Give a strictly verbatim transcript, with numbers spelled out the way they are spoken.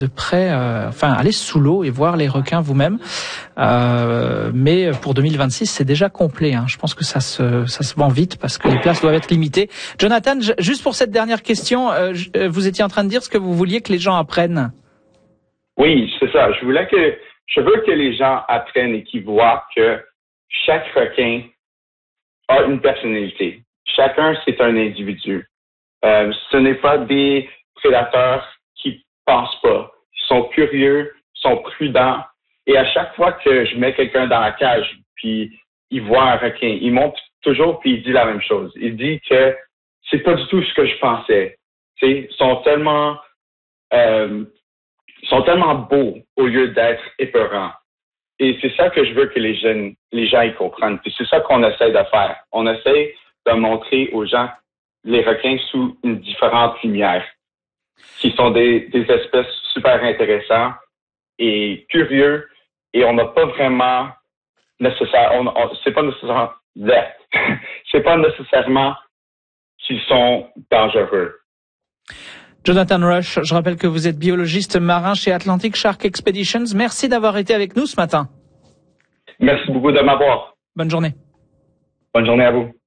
de près, euh, enfin aller sous l'eau et voir les requins vous-même. Euh, mais pour deux mille vingt-six, c'est déjà complet. Hein. Je pense que ça se ça se vend vite parce que les places doivent être limitées. Jonathan, juste pour cette dernière question, euh, vous étiez en train de dire ce que vous vouliez que les gens apprennent. Oui, c'est ça. Je voulais que je veux que les gens apprennent et qu'ils voient que chaque requin a une personnalité. Chacun, c'est un individu. Euh, ce n'est pas des prédateurs qui pensent pas. Ils sont curieux, ils sont prudents. Et à chaque fois que je mets quelqu'un dans la cage, puis il voit un requin, il monte toujours puis il dit la même chose. Il dit que c'est pas du tout ce que je pensais. Tu sais, ils sont tellement, euh, ils sont tellement beaux au lieu d'être épeurants. Et c'est ça que je veux que les jeunes, les gens y comprennent. Puis c'est ça qu'on essaie de faire. On essaie de montrer aux gens les requins sous une différente lumière, qui sont des, des espèces super intéressantes et curieux, et on n'a pas vraiment nécessaire, on, on, c'est pas nécessairement, c'est pas nécessairement qu'ils sont dangereux. Jonathan Rush, je rappelle que vous êtes biologiste marin chez Atlantic Shark Expeditions. Merci d'avoir été avec nous ce matin. Merci beaucoup de m'avoir. Bonne journée. Bonne journée à vous.